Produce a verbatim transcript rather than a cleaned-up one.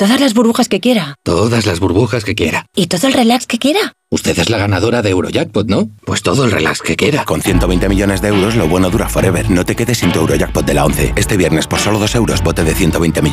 todas las burbujas que quiera. Todas las burbujas que quiera. Y todo el relax que quiera. Usted es la ganadora de Eurojackpot, ¿no? Pues todo el relax que quiera. Con ciento veinte millones de euros, lo bueno dura forever. No te quedes sin tu Eurojackpot de la once. Este viernes, por solo dos euros, bote de ciento veinte millones.